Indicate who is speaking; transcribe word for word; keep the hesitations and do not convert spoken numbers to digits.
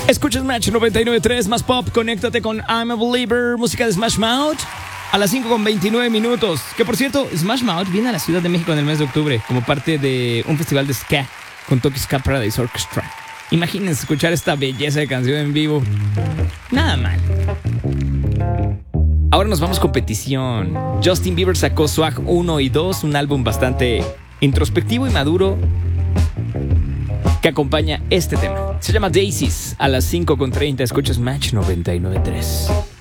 Speaker 1: Escuchas Match noventa y nueve punto tres, más pop, conéctate con I'm a Believer, música de Smash Mouth, a las cinco con veintinueve minutos. Que por cierto, Smash Mouth viene a la Ciudad de México en el mes de octubre, como parte de un festival de ska, con Tokyo Ska Paradise Orchestra. Imagínense escuchar esta belleza de canción en vivo. Nada mal. Ahora nos vamos con petición. Justin Bieber sacó Swag uno y dos, un álbum bastante introspectivo y maduro que acompaña este tema. Se llama Daisies. A las cinco con treinta escuchas Match noventa y nueve punto tres.